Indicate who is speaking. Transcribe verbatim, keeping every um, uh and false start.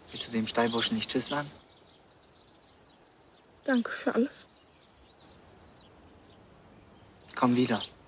Speaker 1: Willst du dem Stallburschen nicht Tschüss sagen?
Speaker 2: Danke für alles.
Speaker 1: Komm wieder.